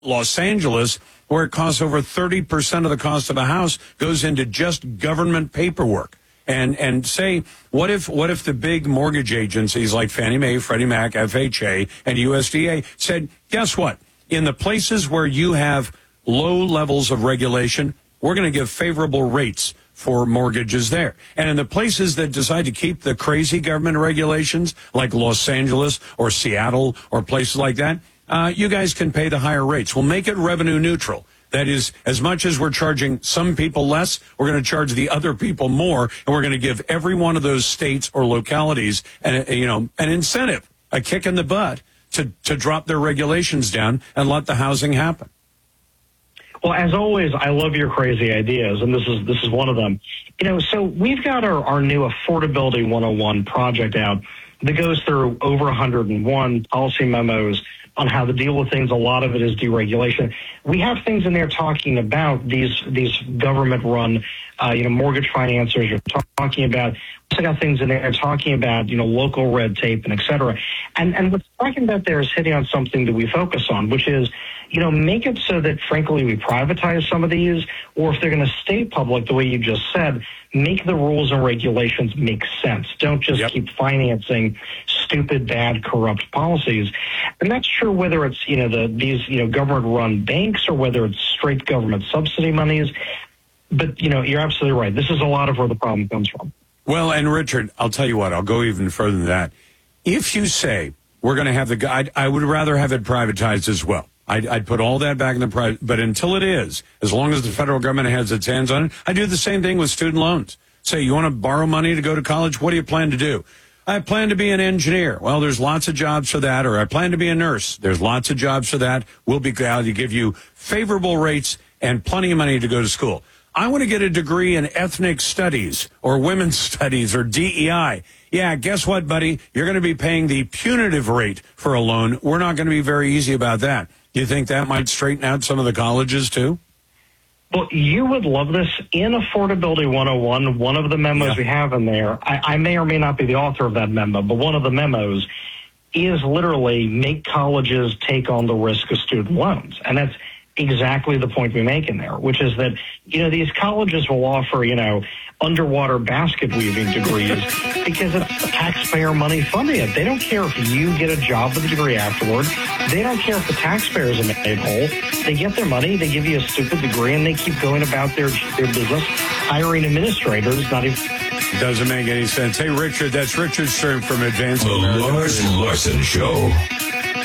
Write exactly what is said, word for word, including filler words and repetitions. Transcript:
Los Angeles, where it costs over thirty percent of the cost of a house goes into just government paperwork. And and say, what if what if the big mortgage agencies like Fannie Mae, Freddie Mac, F H A, and U S D A said, guess what? In the places where you have low levels of regulation, we're going to give favorable rates for mortgages there. And in the places that decide to keep the crazy government regulations, like Los Angeles or Seattle or places like that, uh, you guys can pay the higher rates. We'll make it revenue neutral. That is, as much as we're charging some people less, we're going to charge the other people more, and we're going to give every one of those states or localities an, you know, an incentive, a kick in the butt to, to drop their regulations down and let the housing happen. Well, as always, I love your crazy ideas, and this is this is one of them. You know, so we've got our, our new Affordability one oh one project out that goes through over one hundred one policy memos on how to deal with things. A lot of it is deregulation. We have things in there talking about these these government-run, uh, you know, mortgage financiers. You're talking about. Also got things in there talking about, you know, local red tape and et cetera. And and what's talking about there is hitting on something that we focus on, which is, you know, make it so that, frankly, we privatize some of these, or if they're going to stay public, the way you just said, make the rules and regulations make sense. Don't just yep. keep financing stupid, bad, corrupt policies. I'm not sure whether it's, you know, the these, you know, government-run banks or whether it's straight government subsidy monies. But, you know, you're absolutely right. This is a lot of where the problem comes from. Well, and Richard, I'll tell you what, I'll go even further than that. If you say we're going to have the guide, I would rather have it privatized as well. I'd, I'd put all that back in the private, but until it is, as long as the federal government has its hands on it, I do the same thing with student loans. Say, you want to borrow money to go to college? What do you plan to do? I plan to be an engineer. Well, there's lots of jobs for that. Or I plan to be a nurse. There's lots of jobs for that. We'll be glad to give you favorable rates and plenty of money to go to school. I want to get a degree in ethnic studies or women's studies or D E I. Yeah, guess what, buddy? You're going to be paying the punitive rate for a loan. We're not going to be very easy about that. Do you think that might straighten out some of the colleges, too? Well, you would love this. In Affordability one oh one, one of the memos yeah. we have in there, I, I may or may not be the author of that memo, but one of the memos is literally make colleges take on the risk of student loans. And that's exactly the point we make in there, which is that, you know, these colleges will offer, you know, underwater basket weaving degrees because it's taxpayer money funding it. They don't care if you get a job with a degree afterward. They don't care if the taxpayers are made whole. They get their money, they give you a stupid degree, and they keep going about their, their business, hiring administrators, not even... Doesn't make any sense. Hey, Richard, that's Richard Stern from Advanced The America. Lars Larson Show.